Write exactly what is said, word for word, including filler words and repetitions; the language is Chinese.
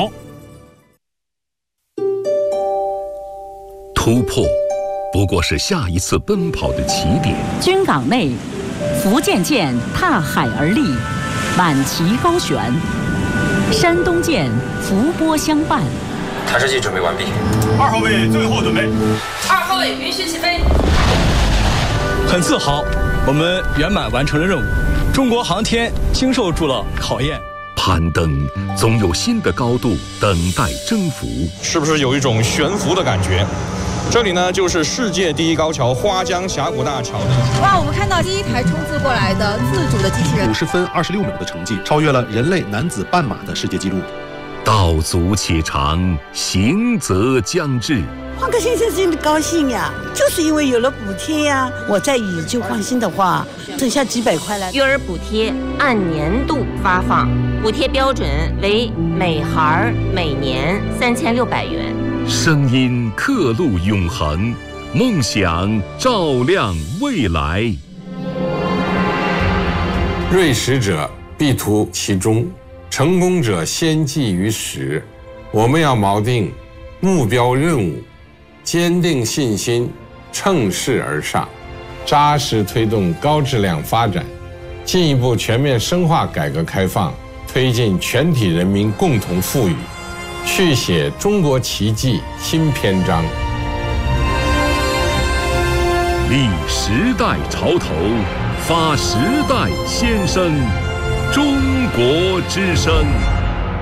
苗。 突破不过是下一次奔跑的起点。 军港内，福建舰踏海而立，满旗高悬；山东舰伏波相伴。 探视器准备完毕。 二号位最后准备。 二号位允许起飞。 很自豪，我们圆满完成了任务。中国航天经受住了考验。 攀登总有新的高度等待征服。 是不是有一种悬浮的感觉？这里呢，就是世界第一高桥花江峡谷大桥。 哇，我们看到第一台冲刺过来的自主的机器人， 五十分二十六秒的成绩，超越了人类男子半马的世界纪录。 道阻且长，行则将至。 换个先生真的高兴呀，就是因为有了补贴呀。我在以旧换新的话，挣下几百块来。 育儿补贴按年度发放，补贴标准为每孩每年三千六百元。 声音刻录永恒，梦想照亮未来。 锐实者必图其中，成功者先记于始。我们要锚定目标任务，坚定信心，乘势而上，扎实推动高质量发展，进一步全面深化改革开放，推进全体人民共同富裕，续写中国奇迹新篇章。 立时代潮头，发时代先声，中国之声。